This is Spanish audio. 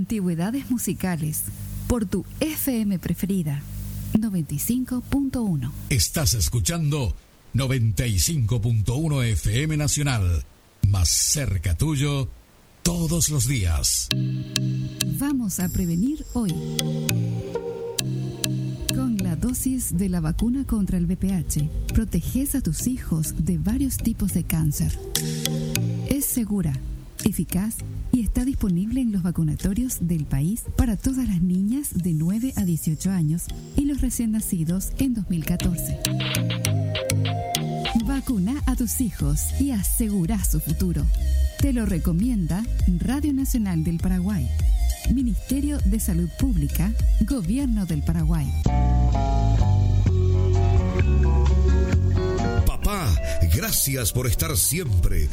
Antigüedades musicales, por tu FM preferida, 95.1. Estás escuchando 95.1 FM Nacional, más cerca tuyo, todos los días. Vamos a prevenir hoy. Con la dosis de la vacuna contra el VPH, proteges a tus hijos de varios tipos de cáncer. Es segura, eficaz y está disponible en los vacunatorios del país para todas las niñas de 9 a 18 años y los recién nacidos en 2014. Vacuna a tus hijos y asegura su futuro. Te lo recomienda Radio Nacional del Paraguay, Ministerio de Salud Pública, Gobierno del Paraguay. Papá, gracias por estar siempre